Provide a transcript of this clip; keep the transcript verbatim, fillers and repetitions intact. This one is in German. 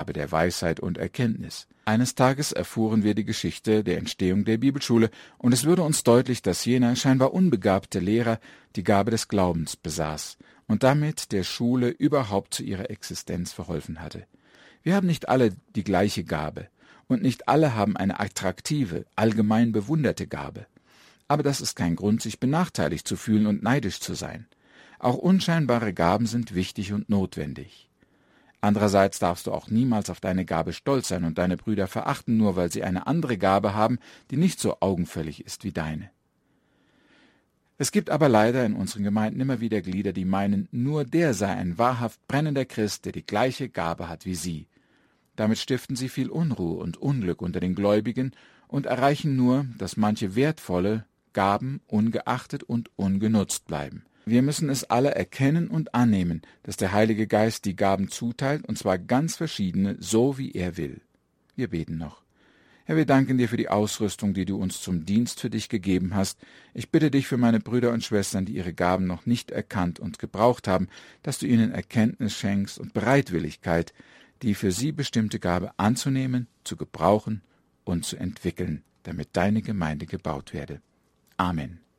Gabe der Weisheit und Erkenntnis. Eines Tages erfuhren wir die Geschichte der Entstehung der Bibelschule, und es wurde uns deutlich, dass jener scheinbar unbegabte Lehrer die Gabe des Glaubens besaß und damit der Schule überhaupt zu ihrer Existenz verholfen hatte. Wir haben nicht alle die gleiche Gabe, und nicht alle haben eine attraktive, allgemein bewunderte Gabe. Aber das ist kein Grund, sich benachteiligt zu fühlen und neidisch zu sein. Auch unscheinbare Gaben sind wichtig und notwendig. Andererseits darfst du auch niemals auf deine Gabe stolz sein und deine Brüder verachten, nur weil sie eine andere Gabe haben, die nicht so augenfällig ist wie deine. Es gibt aber leider in unseren Gemeinden immer wieder Glieder, die meinen, nur der sei ein wahrhaft brennender Christ, der die gleiche Gabe hat wie sie. Damit stiften sie viel Unruhe und Unglück unter den Gläubigen und erreichen nur, dass manche wertvolle Gaben ungeachtet und ungenutzt bleiben. Wir müssen es alle erkennen und annehmen, dass der Heilige Geist die Gaben zuteilt, und zwar ganz verschiedene, so wie er will. Wir beten noch. Herr, wir danken dir für die Ausrüstung, die du uns zum Dienst für dich gegeben hast. Ich bitte dich für meine Brüder und Schwestern, die ihre Gaben noch nicht erkannt und gebraucht haben, dass du ihnen Erkenntnis schenkst und Bereitwilligkeit, die für sie bestimmte Gabe anzunehmen, zu gebrauchen und zu entwickeln, damit deine Gemeinde gebaut werde. Amen.